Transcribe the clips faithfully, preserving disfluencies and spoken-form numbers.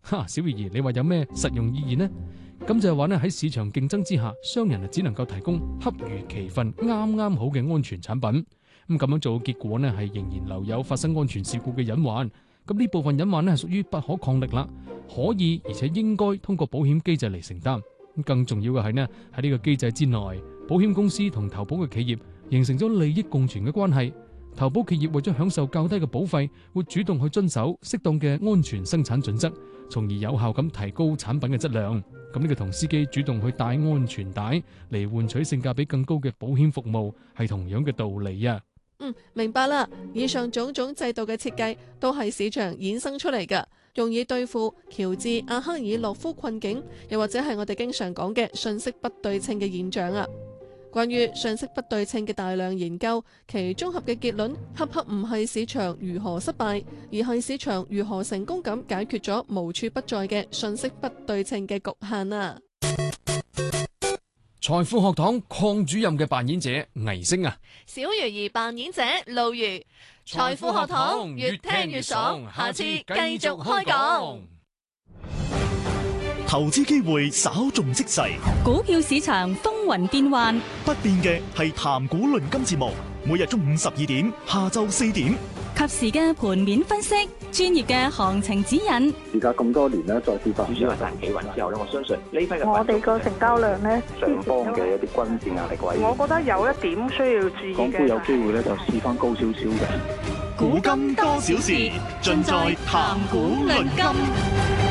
哈，小怡兒，你話有咩實用意義呢？咁就係話呢，喺市場競爭之下，商人啊只能夠提供恰如其分、啱啱好嘅安全產品。咁咁樣做嘅結果呢，係仍然留有發生安全事故嘅隱患。咁呢部分隱患呢，係屬於不可抗力啦，可以而且應該通過保險機制嚟承擔。更重要嘅係呢，喺呢個機制之內，保險公司同投保嘅企業形成咗利益共存嘅關係。投保企業為咗享受較低嘅保費，會主動去遵守適當嘅安全生產準則，從而有效咁提高產品嘅質量。咁呢個同司機主動去帶安全帶嚟換取性價比更高嘅保險服務，係同樣嘅道理啊。 嗯，明白啦。以上種種制度嘅設計都係市場衍生出嚟㗎，用以對付喬治阿克爾洛夫困境，又或者係我哋經常講嘅信息不對稱嘅現象啊。關於信息不對稱嘅大量研究，其綜合嘅結論恰恰唔係市場如何失敗，而係市場如何成功咁解決咗無處不在嘅信息不對稱嘅局限啊。 財富學堂鄺主任嘅扮演者倪星啊， 小魚兒扮演者露如。財富學堂越聽越爽，下次繼續開講。 投資機會稍縱即逝， 股票市場風雲變幻， 不變嘅係談股論金節目，每日中午十二點，下晝四點， 及時嘅盤面分析，專業嘅行情指引。 而家咁多年咧，再次發主要係賺企穩之後咧，我相信呢批嘅我哋個成交量咧， 上方嘅一啲均線壓力位， 我覺得有一點需要注意嘅。 港股有機會咧就試翻高少少嘅。 股金多少事，盡在談股論金。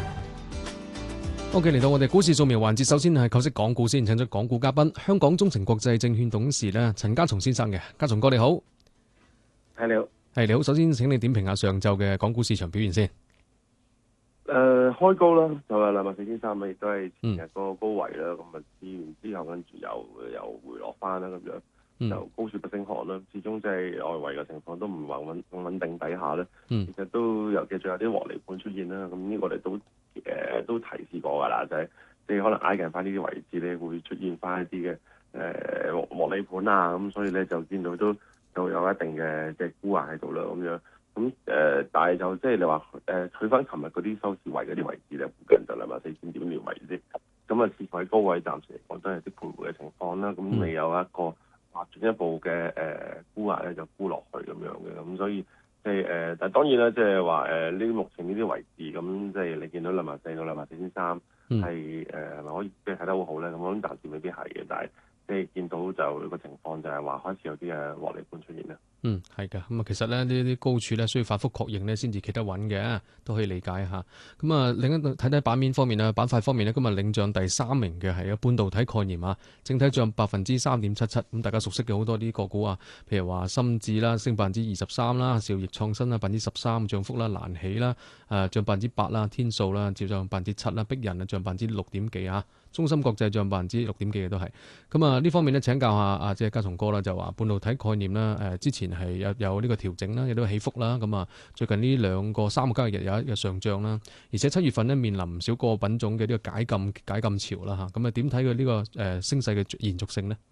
OK，嚟到我哋股市掃描環節，首先係構識港股先，請出港股嘉賓，香港中誠國際證券董事咧陳家松先生嘅。家松哥你好。 係你好。 係你好，首先請你點評下上晝嘅港股市場表現先。 誒、呃，開高啦，就係兩萬四千三，亦都係前日個高位啦。咁啊試完之後，跟住又又回落翻啦，咁樣。就高處不勝寒啦，始終即係外圍嘅情況都唔係穩穩定底下咧， 嗯、 其實都尤其仲有啲獲利盤出現啦。咁呢個我哋都誒、呃、都提示過㗎啦，就係即係可能挨近翻呢啲位置咧，會出現翻一啲嘅誒獲利盤啊。咁所以咧就見到都就有一定嘅即係沽壓喺度啦，咁樣。咁誒、呃，但係就即係你話誒取翻琴日嗰啲收市位嗰啲位置咧，附近就兩萬四千點嘅位置。咁啊，市況高位暫時嚟講都係啲徘徊嘅情況啦。咁未有一個話進一步嘅誒沽壓咧就沽落去咁樣嘅，咁所以即係誒，但係當然啦，即係話誒呢目前呢啲位置，咁即係你見到兩萬四到兩萬四千三係誒係咪可以即係睇得好好咧？咁我諗暫時未必係嘅，但係即係見到就個情況就係話開始有啲誒獲利盤出現啦。 嗯，係㗎。咁啊，其實咧呢啲高處咧需要反覆確認咧先至企得穩嘅，都可以理解下。咁啊，另一睇睇版面方面啊，板塊方面咧，今日領漲第三名嘅係半導體概念啊，整體漲百分之三點七七。咁大家熟悉嘅好多啲個股啊，譬如話深智啦，升百分之二十三啦，兆易創新啦，百分之十三漲幅啦，蘭喜啦，誒漲百分之八啦，天數啦，照漲百分之七啦，碧人啊漲百分之六點幾啊，中芯國際漲百分之六點幾嘅都係。咁啊呢方面咧請教下啊，即係家松哥啦，就話半導體概念啦，誒之前係有有呢個調整啦，亦都起伏啦。咁啊，最近呢兩個三個交易日有一日上漲啦，而且七月份呢，面臨唔少個品種嘅呢個解禁解禁潮啦嚇。咁啊，點睇佢呢個誒升勢嘅延續性呢？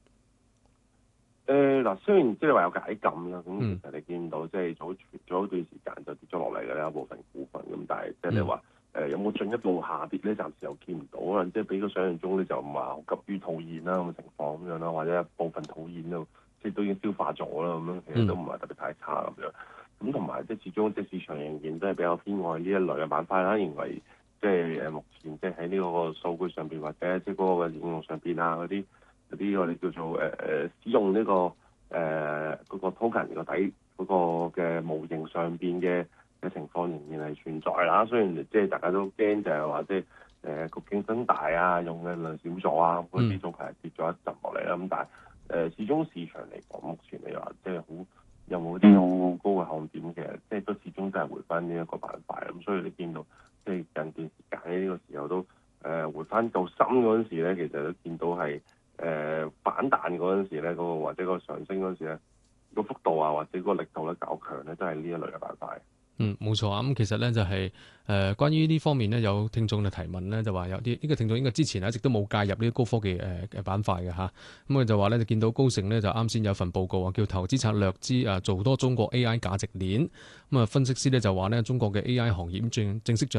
誒嗱、呃，雖然即係話有解禁啦，咁其實你見到即係早早一段時間就跌咗落嚟嘅啦，一部分股份咁，但係即係你話誒、呃、有冇進一步下跌咧？暫時又見唔到啊！即係比佢想象中咧就唔係好急於套現啦咁嘅情況咁樣啦，或者一部分套現咯。即係都已經消化咗啦，咁樣其實都唔係特別太差咁樣。咁同埋即係始終即係市場仍然都係比較偏愛呢一類嘅板塊啦。認為即係誒目前即係喺呢個數據上邊或者即係嗰個應用上邊啊嗰啲嗰啲我哋叫做誒誒、呃、使用呢、這個誒嗰、呃那個 token 個底嗰、那個嘅模型上邊嘅嘅情況仍然係存在啦。雖然即係大家都驚就係話即係誒個競爭大啊，用嘅量少咗啊，嗰啲數係跌咗一陣落嚟啦。咁但係誒、呃，始終市場嚟講，目前你話即係好有冇啲好高嘅看點嘅，即係都始終都係回翻呢一個板塊咁，所以你見到即係近段時間喺呢個時候都誒、呃、回翻到深嗰陣時咧，其實都見到係誒、呃、反彈嗰陣時咧，嗰、那個或者個上升嗰陣時咧，個幅度啊或者個力度咧較強咧，都係呢一類嘅板塊。 嗯，冇錯啊。咁其實咧就係、是、誒、呃、關於呢方面咧，有聽眾嘅提問咧，就話有啲呢、這個聽眾應該之前一直都冇介入呢啲高科技誒嘅板塊嘅嚇。咁佢就話咧，就見到高盛咧就啱先有份報告啊，叫投資策略之啊做多中國 A I 價值鏈。咁啊分析師咧就話咧，中國嘅 A I 行業正正式進